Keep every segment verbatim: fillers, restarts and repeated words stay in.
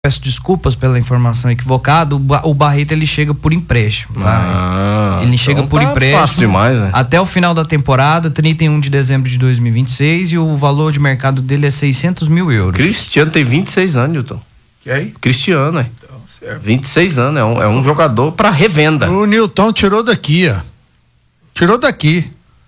Peço desculpas pela informação equivocada. O Barreto ele chega por empréstimo, tá? Ah, ele chega então por tá empréstimo fácil demais, né? até o final da temporada, trinta e um de dezembro de dois mil e vinte e seis, e o valor de mercado dele é seiscentos mil euros. Cristiano tem vinte e seis anos, Nilton. Quem? Cristiano, é. Então, certo. vinte e seis anos, é um, é um jogador para revenda. O Nilton tirou daqui, ó. Tirou daqui.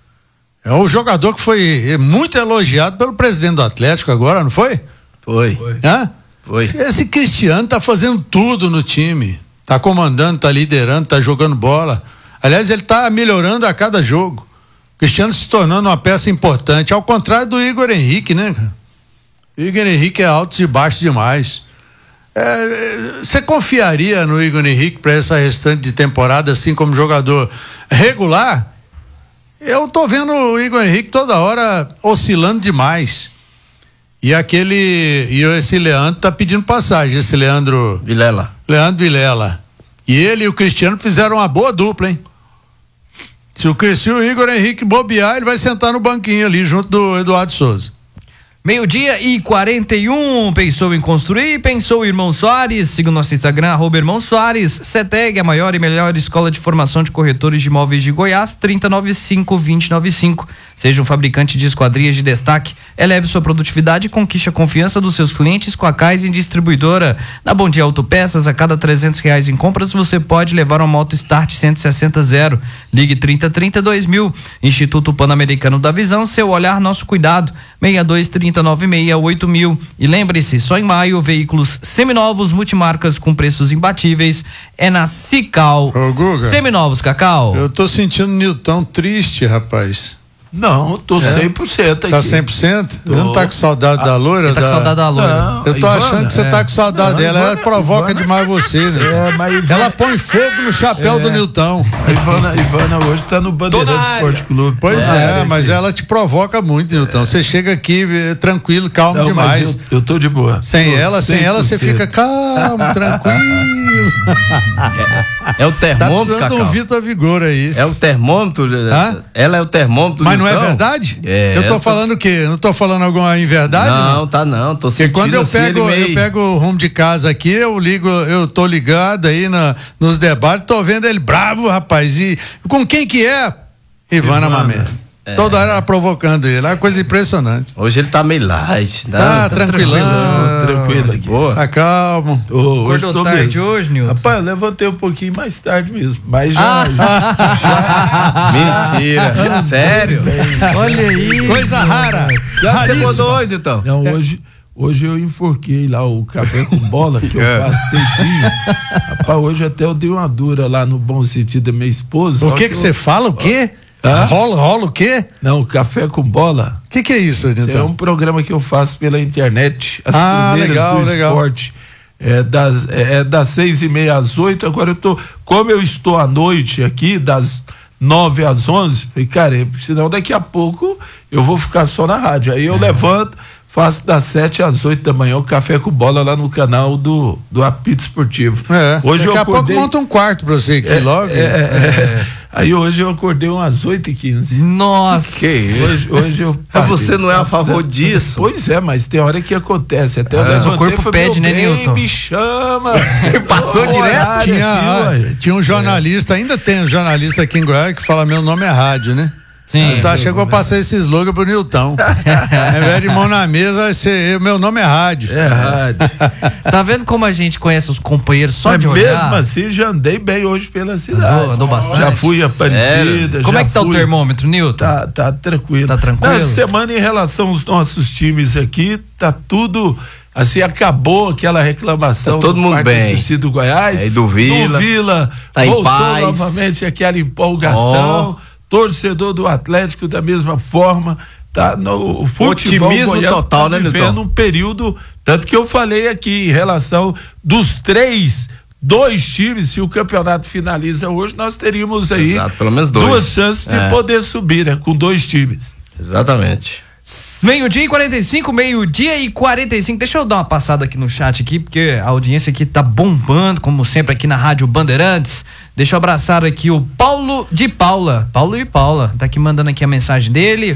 É um jogador que foi muito elogiado pelo presidente do Atlético agora, não foi? Foi. Foi. Hã? Foi. Esse Cristiano tá fazendo tudo no time. Tá comandando, tá liderando, tá jogando bola. Aliás, ele tá melhorando a cada jogo. O Cristiano se tornando uma peça importante, ao contrário do Igor Henrique, né, cara? O Igor Henrique é alto e baixo demais. Você é, confiaria no Igor Henrique para essa restante de temporada, assim como jogador regular? Eu tô vendo o Igor Henrique toda hora oscilando demais. E aquele, e esse Leandro tá pedindo passagem, esse Leandro Vilela. Leandro Vilela. E ele e o Cristiano fizeram uma boa dupla, hein? Se o, se o Igor Henrique bobear, ele vai sentar no banquinho ali junto do Eduardo Souza. Meio-dia e quarenta e um, pensou em construir? Pensou Irmão Soares? Siga o nosso Instagram, arroba Irmão Soares. Ceteg, a maior e melhor escola de formação de corretores de imóveis de Goiás, trinta, noventa e cinco, vinte, noventa e cinco. Seja um fabricante de esquadrias de destaque. Eleve sua produtividade e conquiste a confiança dos seus clientes com a Kaizen Distribuidora. Na Bom Dia Autopeças, a cada trezentos reais em compras, você pode levar uma moto Start cento e sessenta zero. Ligue trinta, trinta, dois mil. Instituto Pan-Americano da Visão, seu olhar, nosso cuidado. seis dois, trinta, nove seis, oito mil. E lembre-se, só em maio, veículos seminovos, multimarcas com preços imbatíveis é na Cical. Ô, Guga, seminovos, Cacau. eu tô sentindo o Nilton triste, rapaz. Não, tô É? cem por cento aqui. Tá cem por cento? Você não tá com saudade Ah, da loira? Ele tá da... com saudade da loira. Não, Eu tô Ivana, achando que você é. tá com saudade Não, dela. Ivana- Ela provoca Ivana- demais você, né? É, mas Ivana- Ela põe fogo no chapéu É. do Nilton. A Ivana, a Ivana hoje tá no Bandeirantes Dona Esporte Clube. Pois Toda é, área mas aqui. ela te provoca muito, Nilton. Você chega aqui eh, tranquilo, calmo Não, demais. mas eu, eu tô de boa. Sem Tô ela, sem ela, você cem por fica cento. calmo, tranquilo. É o Tá termômetro, precisando de um Cacau. Vitor Vigor aí. É o termômetro. Hã? Ela é o termômetro. Mas não é Nilton? verdade? É. Eu tô falando o quê? Não tô falando alguma inverdade? Não, tá não. Tô Porque sentindo quando eu assim, pego, ele meio... eu pego o rumo de casa aqui, eu ligo, eu tô ligado aí na, nos debates, tô vendo ele bravo, rapaz. E com quem que é? Ivana, Ivana. Mamé. É. Toda hora ela provocando ele, é uma coisa impressionante. Hoje ele tá meio light. Tá, tranquilão. Tranquilo aqui. Boa. Tá calmo. Ô, hoje Acordou tô tarde mesmo. hoje, Nilton? Rapaz, eu levantei um pouquinho mais tarde mesmo, mas Ah. já... Mentira. Sério? Olha aí. Coisa rara. Você Raríssima. acordou hoje, então? Não, hoje, hoje eu enforquei lá o café com bola, que eu É. faço cedinho. Rapaz, hoje até eu dei uma dura lá no bom sentido da minha esposa. O só que que eu- você fala? O quê? Hã? Rola, rola o quê? Não, café com bola. O que que é isso, Esse é Nilton? um programa que eu faço pela internet, as Ah, primeiras legal, do legal. esporte. É das, é, é das seis e meia às oito. Agora eu tô. Como eu estou à noite aqui, das nove às onze, falei, cara, senão daqui a pouco eu vou ficar só na rádio. Aí eu levanto, faço das sete às oito da manhã o café com bola lá no canal do, do Apito Esportivo. É. Hoje Daqui eu a pouco acordei. monta um quarto pra você aqui É, logo. é, é. Aí hoje eu acordei umas oito e quinze. Nossa. Que isso? Hoje, hoje eu Mas passei. você não é a favor disso? Pois é, mas tem hora que acontece. Até eu Mas o levantei corpo e falei, pede, meu né, bem, Nilton? Me chama. Passou Ô, direto? horário Tinha, aqui, ah, ué. tinha um jornalista, ainda tem um jornalista aqui em Goiás que fala: meu nome é rádio, né? Sim. Tá, chegou a passar esse slogan pro Nilton. Ao invés de mão na mesa, vai ser, meu nome é rádio. É rádio. Tá vendo como a gente conhece os companheiros só Mas de olhar? mesmo assim, já andei bem hoje pela cidade. Andou- andou bastante? Já fui a Aparecida. Como já é que tá o fui- termômetro, Nilton? Tá, tá tranquilo. Tá tranquilo? Na semana, em relação aos nossos times aqui, tá tudo. Assim, acabou aquela reclamação. Tá todo do mundo parte bem. da torcida do Goiás. É, e do Vila. Do Vila. Tá em voltou paz. novamente aquela empolgação. Torcedor do Atlético da mesma forma. Tá no o futebol Otimismo goiano total, tá né, vivendo Nilton? um período, tanto que eu falei aqui em relação dos três, dois times, se o campeonato finaliza hoje, nós teríamos aí Exato, pelo menos dois. duas chances de É. poder subir, né, com dois times. Exatamente. Meio-dia e quarenta e cinco, meio-dia e quarenta e cinco. Deixa eu dar uma passada aqui no chat aqui, porque a audiência aqui tá bombando, como sempre aqui na Rádio Bandeirantes. Deixa eu abraçar aqui o Paulo de Paula. Paulo de Paula, tá aqui mandando aqui a mensagem dele.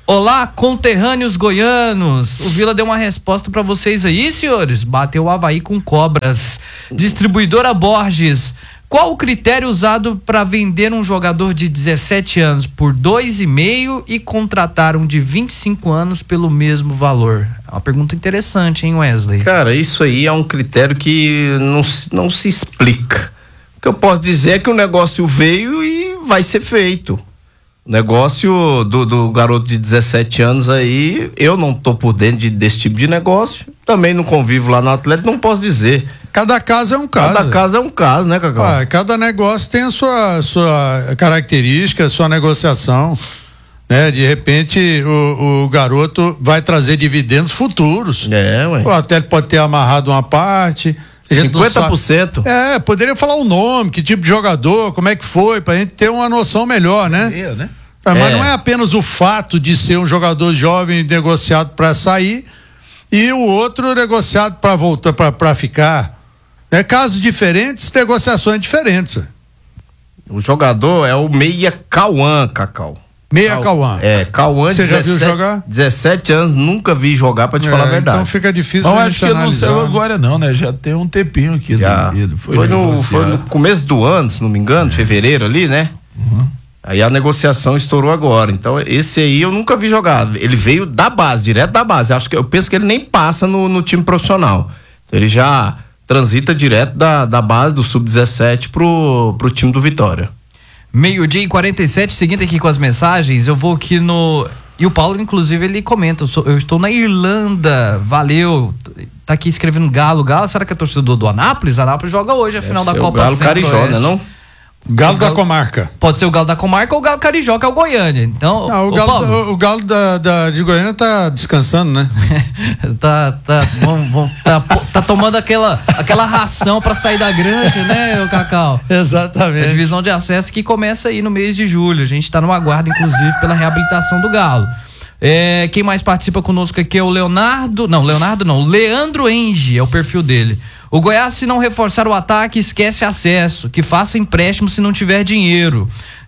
Olá, conterrâneos goianos. O Vila deu uma resposta pra vocês aí, senhores. Bateu o Avaí com cobras. Distribuidora Borges. Qual o critério usado para vender um jogador de dezessete anos por dois e meio e contratar um de vinte e cinco anos pelo mesmo valor? É uma pergunta interessante, hein, Wesley? Cara, isso aí é um critério que não, não se explica. O que eu posso dizer é que o negócio veio e vai ser feito. O negócio do, do garoto de dezessete anos aí, eu não tô por dentro de, desse tipo de negócio, também não convivo lá no Atlético, não posso dizer. Cada caso é um caso. Cada caso é um caso, né, Cacau? Ah, cada negócio tem a sua, sua característica, sua negociação, né? De repente o, o garoto vai trazer dividendos futuros. É, ué. O Atlético pode ter amarrado uma parte. cinquenta por cento. É, poderia falar o nome, que tipo de jogador, como é que foi, pra gente ter uma noção melhor, né? É, né? É, mas É. não é apenas o fato de ser um jogador jovem negociado para sair e o outro negociado para voltar, para ficar. É casos diferentes, negociações diferentes. O jogador é o Meia Cauã, Cacau. Meia Cauã. É, Cauã, Você já viu dezessete jogar? dezessete anos, nunca vi jogar, pra te É, falar a verdade. Então fica difícil Não, a acho gente que não analisar. saiu agora não, né? Já tem um tempinho aqui. Já. Ele Foi, foi, no, negociado. foi no começo do ano, se não me engano, fevereiro ali, né? Uhum. Aí a negociação estourou agora. Então, esse aí eu nunca vi jogar. Ele veio da base, direto da base. Acho que, eu penso que ele nem passa no, no time profissional. Então, ele já transita direto da, da base do sub dezessete pro, pro time do Vitória. Meio-dia e quarenta e sete, seguindo aqui com as mensagens, eu vou aqui no... E o Paulo, inclusive, ele comenta, eu, sou, eu estou na Irlanda, valeu, tá aqui escrevendo Galo, Galo, será que é torcedor do Anápolis? Anápolis joga hoje a final da Copa Galo Carijó, né, não? Galo da Comarca. Pode ser o Galo da Comarca ou o Galo Carijó, que é o Goiânia. Então, Não, o ô, Galo, Paulo, o, o Galo da, da, de Goiânia tá descansando, né? tá, tá, vamos, vamos, tá, tá tomando aquela, aquela ração pra sair da grande, né, o Cacau? A Exatamente. divisão de acesso que começa aí no mês de julho. A gente tá no aguardo, inclusive, pela reabilitação do Galo. É, quem mais participa conosco aqui é o Leonardo. Não, Leonardo não. Leandro Enge é o perfil dele. O Goiás, se não reforçar o ataque, esquece acesso. Que faça empréstimo se não tiver dinheiro.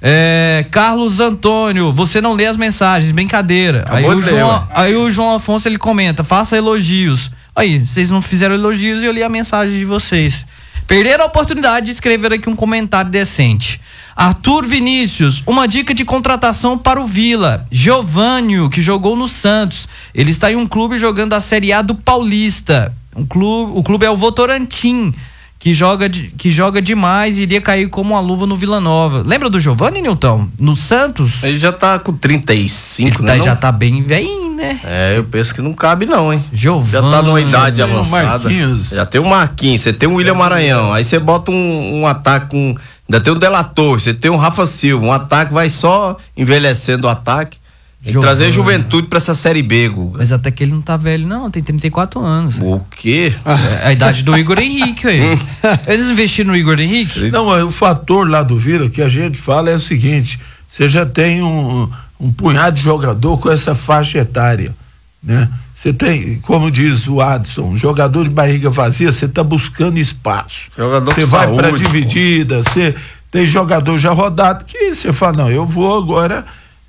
É, Carlos Antônio, você não lê as mensagens, brincadeira. Aí o, de ler, João, ué. aí o João Afonso ele comenta: faça elogios. Aí, vocês não fizeram elogios e eu li a mensagem de vocês. Perderam a oportunidade de escrever aqui um comentário decente. Arthur Vinícius, uma dica de contratação para o Vila. Giovânio, que jogou no Santos. Ele está em um clube jogando a Série A do Paulista. Um clube, o clube é o Votorantim, que joga, de, que joga demais e iria cair como uma luva no Vila Nova. Lembra do Giovânio, Nilton? No Santos? Ele já tá com trinta e cinco, Ele né? tá- não? já tá bem velhinho, né? É, eu penso que não cabe não, hein? Giovânio. Já tá numa idade tem o avançada. Marquinhos. Já tem o Marquinhos, você tem o William Maranhão, aí você bota um, um ataque com... Ainda tem o Delator, você tem o Rafa Silva, um ataque vai só envelhecendo o ataque. Tem que Giovânio. trazer juventude pra essa Série B, Guga. Mas até que ele não tá velho, não. Tem trinta e quatro anos. O quê? É a idade do Igor Henrique aí. Eles investiram no Igor Henrique? Não, mas o fator lá do Vila que a gente fala é o seguinte: você já tem um, um punhado de jogador com essa faixa etária, né? Você tem, como diz o Adson, um jogador de barriga vazia, você tá buscando espaço. Jogador Você com vai saúde, pra pô. dividida, você tem jogador já rodado que você fala, não, eu vou agora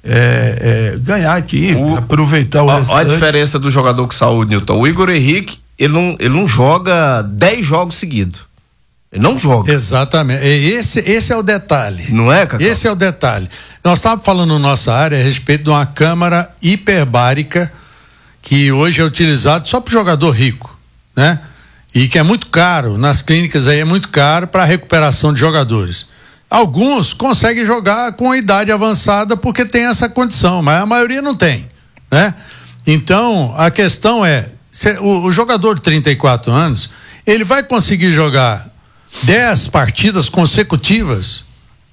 é, é, ganhar aqui, O- aproveitar o Ó, ó a restante. diferença do jogador com saúde, Nilton. O Igor Henrique, ele não, ele não joga dez jogos seguidos. Ele não joga. Exatamente. E Esse, esse é o detalhe. Não é, Cacau? Esse é o detalhe. Nós estávamos falando na nossa área a respeito de uma câmara hiperbárica que hoje é utilizado só para jogador rico, né? E que é muito caro, nas clínicas aí é muito caro para a recuperação de jogadores. Alguns conseguem jogar com a idade avançada porque tem essa condição, mas a maioria não tem, né? Então, a questão é, se- o, o jogador de trinta e quatro anos, ele vai conseguir jogar dez partidas consecutivas?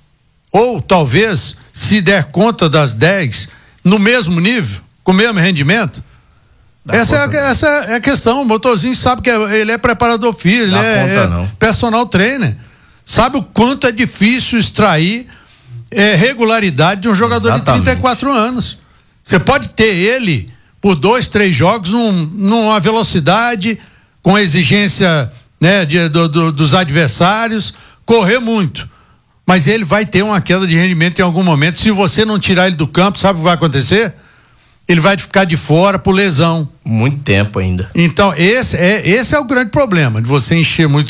Ou talvez, se der conta das dez, no mesmo nível, com o mesmo rendimento? Dá Essa é, a, conta, não. essa é a questão. O motorzinho sabe que é- ele é preparador físico, ele Dá é, conta, é não. personal trainer. Sabe o quanto é difícil extrair é, regularidade de um jogador Exatamente. de trinta e quatro anos. Você pode ter ele por dois, três jogos num, numa velocidade, com exigência, né, de, do- do- dos adversários, correr muito. Mas ele vai ter uma queda de rendimento em algum momento. Se você não tirar ele do campo, sabe o que vai acontecer? ele vai ficar de fora por lesão. Muito tempo ainda. Então, esse é, esse é o grande problema, de você encher muito